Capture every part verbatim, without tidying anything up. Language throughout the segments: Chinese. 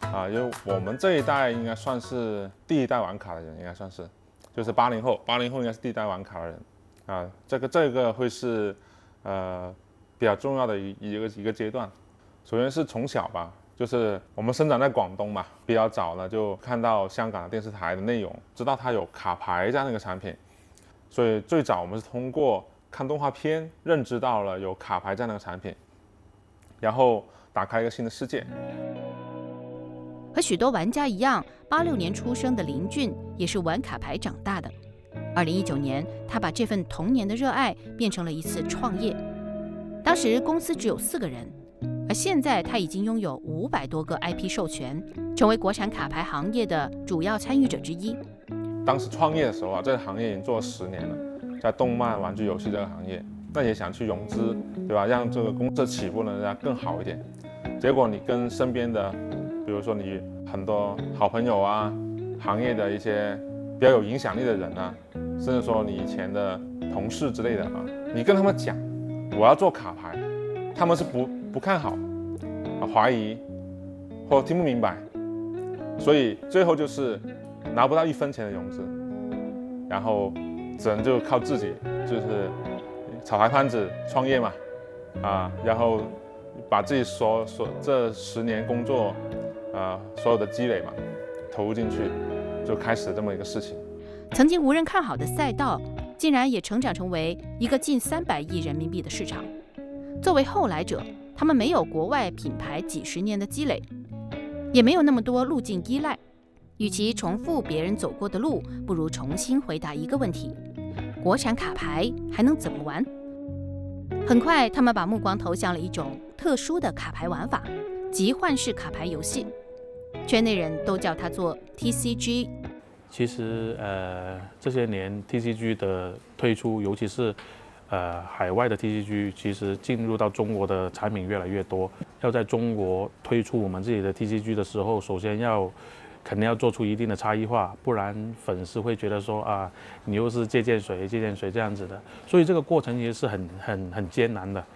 啊，因为我们这一代应该算是第一代玩卡的人，应该算是，就是八零后，八零后应该是第一代玩卡的人，啊，这个这个会是呃比较重要的一一个一个阶段。首先是从小吧，就是我们生长在广东嘛，比较早呢就看到香港的电视台的内容，知道它有卡牌这样的一个产品，所以最早我们是通过看动画片认知到了有卡牌这样的一个产品，然后打开一个新的世界。 和许多玩家一样，八六年出生的林俊也是玩卡牌长大的。二零一九年，他把这份童年的热爱变成了一次创业。当时公司只有四个人，而现在他已经拥有五百多个 I P 授权，成为国产卡牌行业的主要参与者之一。 当时创业的时候啊，这个行业已经做了十年了，在动漫、玩具游戏这个行业，那也想去融资，对吧？让这个公司起步呢更好一点。结果你跟身边的，比如说你很多好朋友啊，行业的一些比较有影响力的人啊，甚至说你以前的同事之类的啊，你跟他们讲我要做卡牌，他们是不不看好啊，怀疑或听不明白，所以最后就是拿不到一分钱的融资，然后只能就靠自己，就是炒台摊子创业嘛，啊，然后把自己所所这十年工作，呃，所有的积累嘛，投入进去，就开始这么一个事情。 曾经无人看好的赛道，竟然也成长成为一个近三百亿人民币的市场。作为后来者，他们没有国外品牌几十年的积累，也没有那么多路径依赖。与其重复别人走过的路，不如重新回答一个问题：国产卡牌还能怎么玩？很快，他们把目光投向了一种特殊的卡牌玩法——集换式卡牌游戏。圈内人都叫它做 T C G。 其实，呃，这些年 T C G 的推出，尤其是呃海外的 T C G， 其实进入到中国的产品越来越多。要在中国推出我们自己的 T C G 的时候，首先要肯定要做出一定的差异化，不然粉丝会觉得说啊，你又是借鉴谁借鉴谁这样子的。所以这个过程其实是很很很艰难的。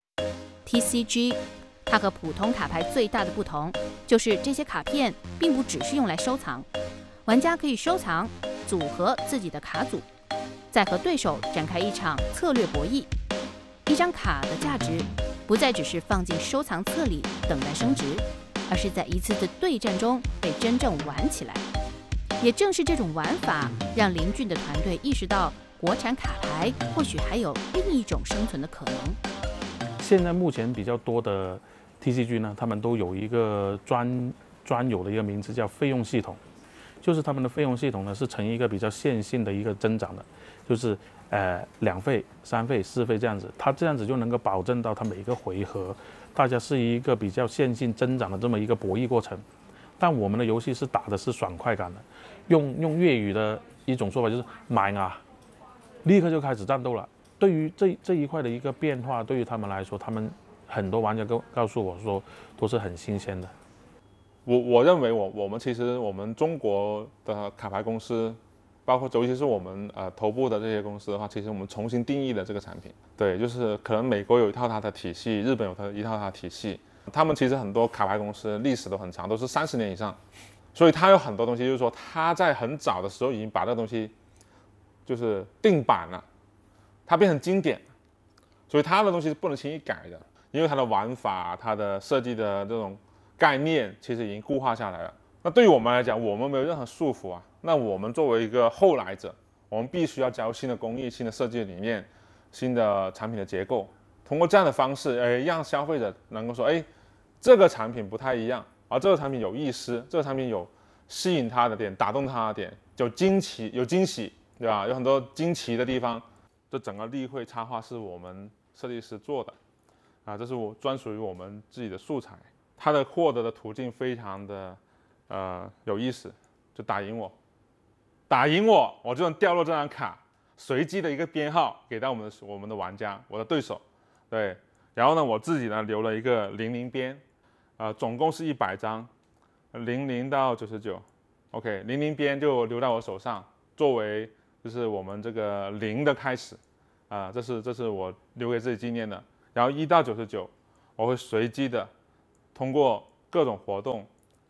T C G， 它和普通卡牌最大的不同，就是这些卡片并不只是用来收藏。玩家可以收藏、组合自己的卡组，再和对手展开一场策略博弈。一张卡的价值不再只是放进收藏册里等待升值，而是在一次次对战中被真正玩起来。也正是这种玩法，让林俊的团队意识到，国产卡牌或许还有另一种生存的可能。 现在目前比较多的 T C G 呢，他们都有一个专专有的一个名字叫费用系统。就是他们的费用系统呢，是呈一个比较线性的一个增长的，就是呃两费、三费、四费这样子，它这样子就能够保证到它每一个回合，大家是一个比较线性增长的这么一个博弈过程。但我们的游戏是打的是爽快感的，用用粤语的一种说法就是买啊，立刻就开始战斗了。对于这这一块的一个变化，对于他们来说，他们很多玩家告告诉我说，都是很新鲜的。 我我认为我我们其实我们中国的卡牌公司，包括尤其是我们呃头部的这些公司的话，其实我们重新定义了这个产品。对，就是可能美国有一套它的体系，日本有它一套它的体系，他们其实很多卡牌公司历史都很长，都是三十年以上，所以它有很多东西，就是说它在很早的时候已经把这个东西就是定版了，它变成经典，所以它的东西是不能轻易改的，因为它的玩法、它的设计的这种概念其实已经固化下来了。那对于我们来讲，我们没有任何束缚啊。那我们作为一个后来者，我们必须要加入新的工艺、新的设计理念、新的产品的结构，通过这样的方式，哎，让消费者能够说，哎，这个产品不太一样，而这个产品有意思，这个产品有吸引他的点、打动他的点，有惊奇、有惊喜，对吧？有很多惊奇的地方。这整个例会插画是我们设计师做的，啊，这是我专属于我们自己的素材。它的获得的途径非常的呃有意思，就打赢我，打赢我，我就能掉落这张卡，随机的一个编号给到我们的我们的玩家，我的对手，对，然后呢，我自己呢留了一个零零边，呃，总共是一百张，零零到九十九 ，OK， 零零边就留到我手上，作为就是我们这个零的开始，啊、呃，这是这是我留给自己纪念的，然后一到九十九，我会随机的。通过各种活动，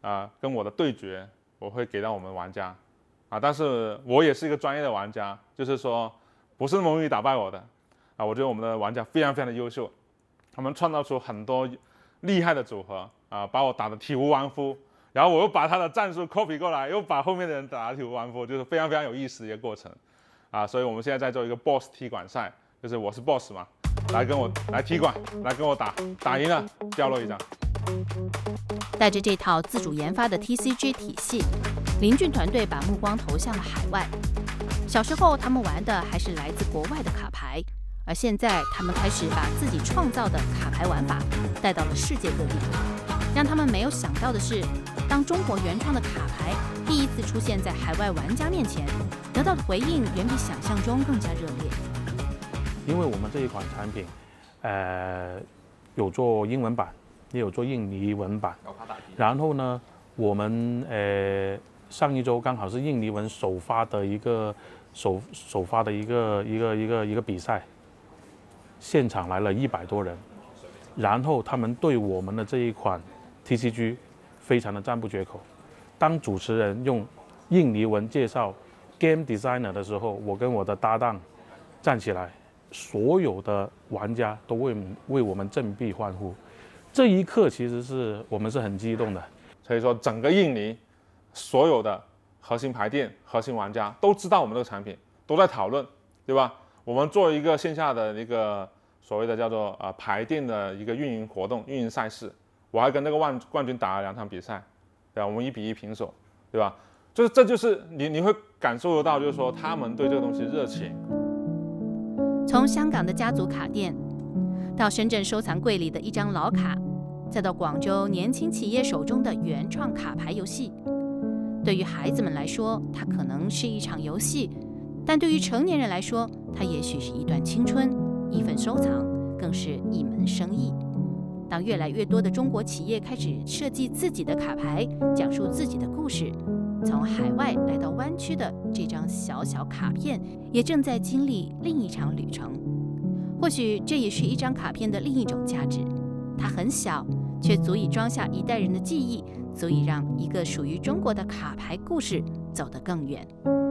啊、跟我的对决，我会给到我们玩家啊，但是我也是一个专业的玩家，就是说不是那么容易打败我的啊。我觉得我们的玩家非常非常的优秀，他们创造出很多厉害的组合啊，把我打得体无完肤，然后我又把他的战术 copy 过来，又把后面的人打得体无完肤，就是非常非常有意思的一个过程啊。所以我们现在在做一个 boss 踢馆赛，就是我是 boss 嘛，来跟我来踢馆，来跟我打，打赢了掉落一张。 带着这套自主研发的 T C G 体系，林俊团队把目光投向了海外。小时候他们玩的还是来自国外的卡牌，而现在他们开始把自己创造的卡牌玩法带到了世界各地。让他们没有想到的是，当中国原创的卡牌第一次出现在海外玩家面前，得到的回应远比想象中更加热烈。 因为我们这一款产品，呃，有做英文版，也有做印尼文版。然后呢，我们呃上一周刚好是印尼文首发的一个首首发的一个一个一个一个比赛，现场来了一百多人，然后他们对我们的这一款 T C G 非常的赞不绝口。当主持人用印尼文介绍 Game Designer 的时候，我跟我的搭档站起来，所有的玩家都为为我们振臂欢呼。这一刻其实是我们是很激动的。 所以说，整个印尼所有的核心牌店、核心玩家都知道我们这个产品，都在讨论，对吧？我们做一个线下的一个所谓的叫做呃牌店的一个运营活动、运营赛事，我还跟那个冠冠军打了两场比赛，对吧？我们一比一平手，对吧？就是这就是你你会感受得到，就是说他们对这个东西热情。 从香港的家族卡店，到深圳收藏柜里的一张老卡，再到广州年轻企业手中的原创卡牌游戏，对于孩子们来说，它可能是一场游戏，但对于成年人来说，它也许是一段青春，一份收藏，更是一门生意。当越来越多的中国企业开始设计自己的卡牌，讲述自己的故事，从海外来到湾区的这张小小卡片，也正在经历另一场旅程。或许这也是一张卡片的另一种价值，它很小，却足以装下一代人的记忆，足以让一个属于中国的卡牌故事走得更远。